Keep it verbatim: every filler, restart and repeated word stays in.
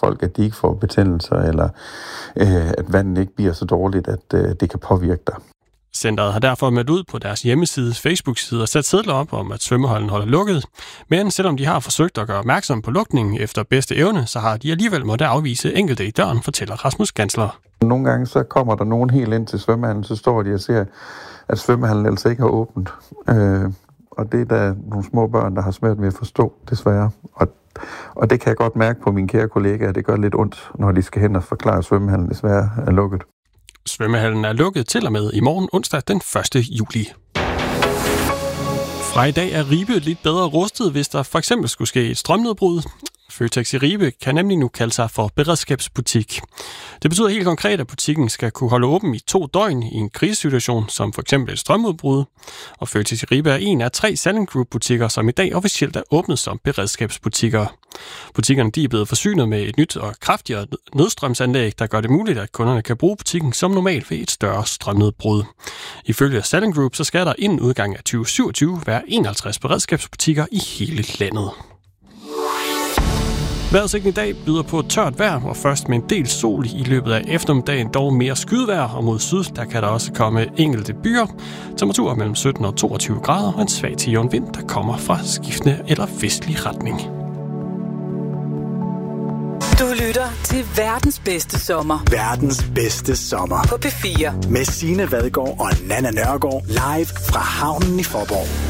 folk, at de ikke får betændelser, eller øh, at vandet ikke bliver så dårligt, at øh, det kan påvirke dig. Centeret har derfor meldt ud på deres hjemmeside, Facebook-side og sat sedler op om, at svømmehallen holder lukket. Men selvom de har forsøgt at gøre opmærksom på lukningen efter bedste evne, så har de alligevel måttet afvise enkelte i døren, fortæller Rasmus Gansler. Nogle gange så kommer der nogen helt ind til svømmehallen, så står de og ser, at svømmehallen altså ikke har åbent. Øh, og det er der nogle små børn, der har svært ved at forstå, desværre. Og, og det kan jeg godt mærke på mine kære kollegaer, det gør lidt ondt, når de skal hen og forklare, at svømmehallen desværre er lukket. Svømmehallen er lukket til og med i morgen onsdag den første juli. Fra i dag er Ribe lidt bedre rustet, hvis der for eksempel skulle ske et strømnedbrud. Føtex i Ribe kan nemlig nu kalde sig for beredskabsbutik. Det betyder helt konkret, at butikken skal kunne holde åben i to døgn i en krisesituation, som for eksempel et strømudbrud. Og Føtex i Ribe er en af tre Salling Group-butikker, som i dag officielt er åbnet som beredskabsbutikker. Butikkerne de er blevet forsynet med et nyt og kraftigere nødstrømsanlæg, der gør det muligt, at kunderne kan bruge butikken som normalt ved et større strømnedbrud. Ifølge Salling Group så skal der inden udgang af tyve syvogtyve være enoghalvtreds beredskabsbutikker i hele landet. Vejrudsigten i dag byder på tørt vejr, og først med en del sol i løbet af eftermiddagen, dog mere skydevejr, og mod syd der kan der også komme enkelte byer. Temperaturer mellem sytten og toogtyve grader og en svag til jævn vind, der kommer fra skiftende eller vestlig retning. Du lytter til verdens bedste sommer. Verdens bedste sommer. På P fire. Med Signe Vadgaard og Nanna Nørgaard live fra havnen i Faaborg.